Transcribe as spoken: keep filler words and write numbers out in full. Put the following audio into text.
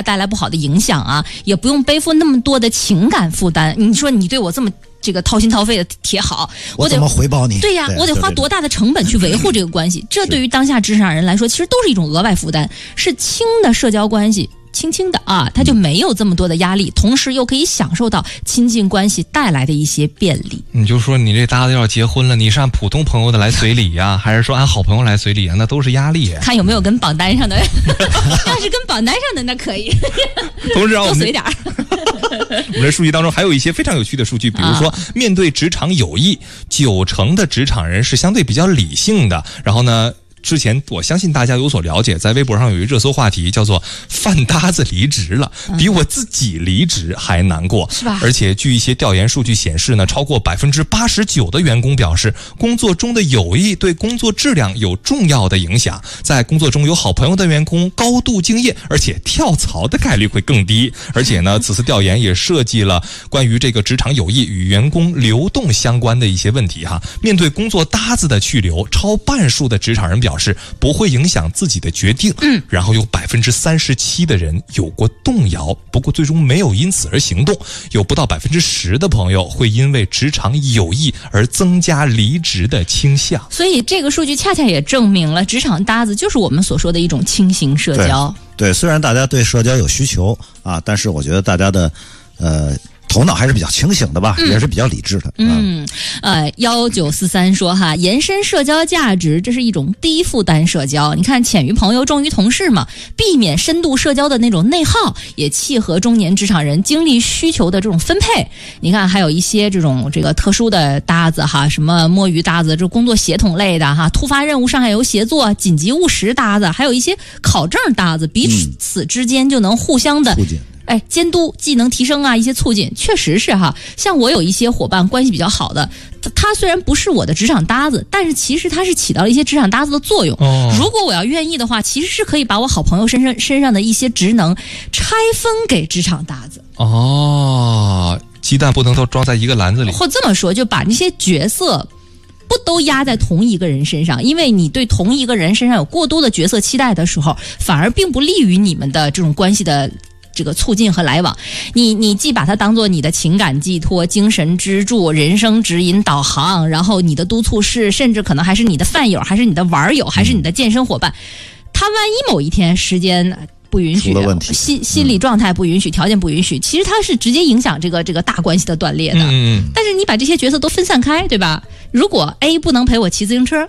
带来不好的影响啊，也不用背负那么多的情感负担。你说你对我这么这个掏心掏肺的铁好， 我怎么回报你？ 对呀、啊，我得花多大的成本去维护这个关系？这对于当下职场人来说，其实都是一种额外负担，是轻的社交关系。轻轻的啊，他就没有这么多的压力，同时又可以享受到亲近关系带来的一些便利。 你就说你这搭子要结婚了，你是按普通朋友的来随礼呀、啊，还是说按好朋友来随礼啊？那都是压力、啊。 看有没有跟榜单上的，要是跟榜单上的那可以。 同时啊， 多随点儿。 我们的数据当中还有一些非常有趣的数据，比如说、啊、面对职场友谊，九成的职场人是相对比较理性的。然后呢？之前我相信大家有所了解，在微博上有一热搜话题叫做饭搭子离职了，比我自己离职还难过， 是吧？ 而且据一些调研数据显示呢，超过百分之八十九的员工表示，工作中的友谊对工作质量有重要的影响。在工作中有好朋友的员工高度敬业，而且跳槽的概率会更低。而且呢，此次调研也设计了关于这个职场友谊与员工流动相关的一些问题哈。面对工作搭子的去留，超半数的职场人表示表示不会影响自己的决定，嗯，然后有百分之三十七的人有过动摇，不过最终没有因此而行动。有不到百分之十的朋友会因为职场友谊而增加离职的倾向。 所以这个数据恰恰也证明了，职场搭子就是我们所说的一种轻型社交。 对，对虽然大家对社交有需求啊，但是我觉得大家的呃。头脑还是比较清醒的吧，嗯、也是比较理智的。 嗯，呃，幺九四三说哈，延伸社交价值，这是一种低负担社交。你看，浅于朋友，重于同事嘛，避免深度社交的那种内耗，也契合中年职场人精力需求的这种分配。你看，还有一些这种这个特殊的搭子哈，什么摸鱼搭子，这工作协同类的哈，突发任务上下游协作、紧急务实搭子，还有一些考证搭子，彼此之间就能互相的。 促进哎，监督、技能提升啊，一些促进，确实是哈。像我有一些伙伴关系比较好的，他虽然不是我的职场搭子，但是其实他是起到了一些职场搭子的作用。哦、如果我要愿意的话，其实是可以把我好朋友身上身上的一些职能拆分给职场搭子。 哦，鸡蛋不能都装在一个篮子里。 或这么说，就把那些角色不都压在同一个人身上，因为你对同一个人身上有过多的角色期待的时候，反而并不利于你们的这种关系的这个促进和来往。你你既把它当做你的情感寄托、精神支柱、人生指引导航，然后你的督促室，甚至可能还是你的饭友，还是你的玩友，还是你的健身伙伴。他万一某一天时间不允许，心心理状态不允许，条件不允许，其实它是直接影响这个这个大关系的断裂的。嗯，但是你把这些角色都分散开，对吧？如果 A 不能陪我骑自行车，